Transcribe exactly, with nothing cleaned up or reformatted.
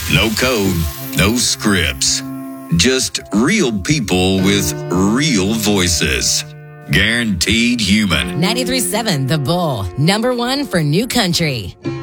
No code, no scripts. Just real people with real voices. Guaranteed human. ninety-three point seven The Bull, number one for new country.